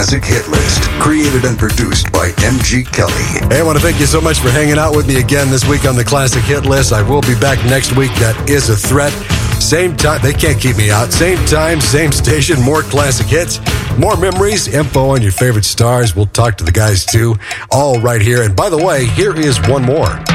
Classic Hit List, created and produced by MG Kelly. Hey, I want to thank you so much for hanging out with me again this week on the Classic Hit List. I will be back next week. That is a threat. Same time, they can't keep me out. Same time, same station, more classic hits, more memories, info on your favorite stars. We'll talk to the guys too, all right here. And by the way, here is one more.